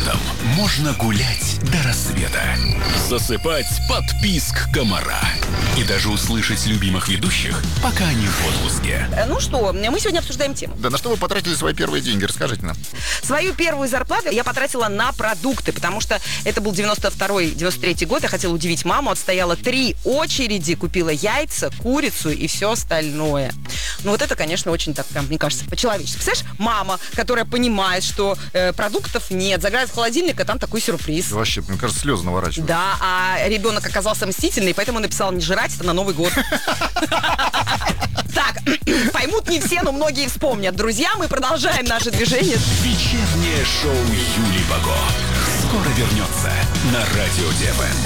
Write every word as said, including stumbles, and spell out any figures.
Летом можно гулять до рассвета, засыпать под писк комара и даже услышать любимых ведущих, пока они в отпуске. Ну что, мы сегодня обсуждаем тему. Да на что вы потратили свои первые деньги? Расскажите нам. Свою первую зарплату я потратила на продукты, потому что это был девяносто второй девяносто третий год. Я хотела удивить маму, отстояла три очереди, купила яйца, курицу и все остальное. Ну вот это, конечно, очень так, прям, мне кажется, по-человечески. Представляешь, мама, которая понимает, что э, продуктов нет, заглядывает в холодильник, а там такой сюрприз. Вообще, мне кажется, слезы наворачивают. Да, а ребенок оказался мстительный, поэтому написал не жрать это на Новый год. Так, поймут не все, но многие вспомнят. Друзья, мы продолжаем наше движение. Вечернее шоу Юли Баго скоро вернется на Радио ДФМ.